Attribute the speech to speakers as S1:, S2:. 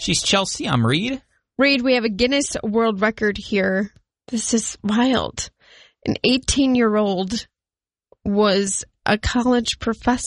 S1: She's Chelsea. I'm Reed.
S2: Reed, we have a Guinness World Record here. This is wild. An 18-year-old was a college professor.